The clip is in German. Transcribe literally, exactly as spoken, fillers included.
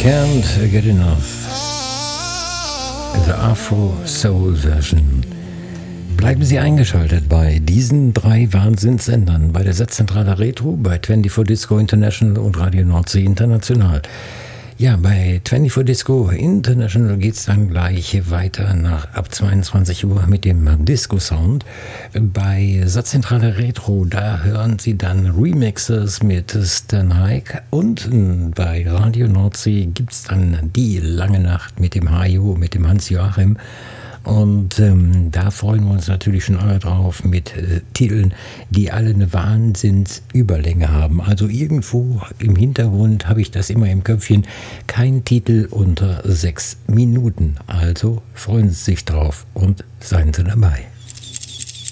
Can't Get Enough. The Afro Soul Version. Bleiben Sie eingeschaltet bei diesen drei Wahnsinnssendern, bei der Setzzentrale Retro, bei vierundzwanzig Disco International und Radio Nordsee International. Ja, bei vierundzwanzig Disco International geht es dann gleich weiter nach ab zweiundzwanzig Uhr mit dem Disco-Sound. Bei Satzzentrale Retro, da hören Sie dann Remixes mit Stan Hike und bei Radio Nordsee gibt es dann die lange Nacht mit dem Hajo, mit dem Hans-Joachim. Und ähm, da freuen wir uns natürlich schon alle drauf mit äh, Titeln, die alle eine Wahnsinnsüberlänge haben. Also irgendwo im Hintergrund habe ich das immer im Köpfchen. Kein Titel unter sechs Minuten. Also freuen Sie sich drauf und seien Sie dabei.